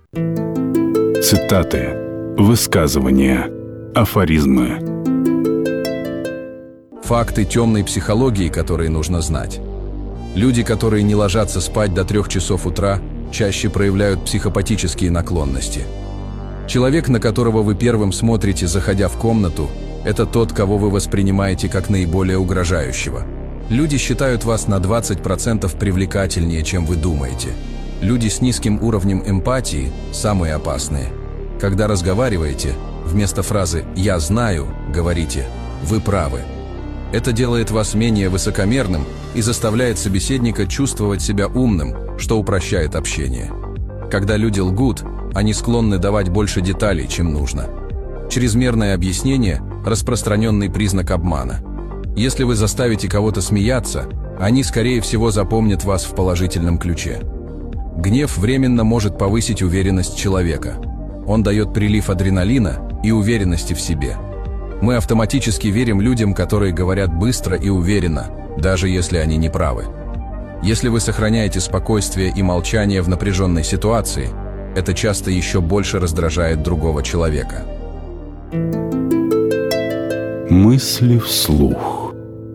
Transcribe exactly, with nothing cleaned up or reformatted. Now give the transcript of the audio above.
Цитаты, высказывания, афоризмы. Факты темной психологии, которые нужно знать. Люди, которые не ложатся спать до трех часов утра, чаще проявляют психопатические наклонности. Человек, на которого вы первым смотрите, заходя в комнату, это тот, кого вы воспринимаете как наиболее угрожающего. Люди считают вас на двадцать процентов привлекательнее, чем вы думаете. Люди с низким уровнем эмпатии – самые опасные. Когда разговариваете, вместо фразы «я знаю» говорите «вы правы». Это делает вас менее высокомерным и заставляет собеседника чувствовать себя умным, что упрощает общение. Когда люди лгут, они склонны давать больше деталей, чем нужно. Чрезмерное объяснение – распространенный признак обмана. Если вы заставите кого-то смеяться, они, скорее всего, запомнят вас в положительном ключе. Гнев временно может повысить уверенность человека. Он дает прилив адреналина и уверенности в себе. Мы автоматически верим людям, которые говорят быстро и уверенно, даже если они не правы. Если вы сохраняете спокойствие и молчание в напряженной ситуации, это часто еще больше раздражает другого человека. Мысли вслух.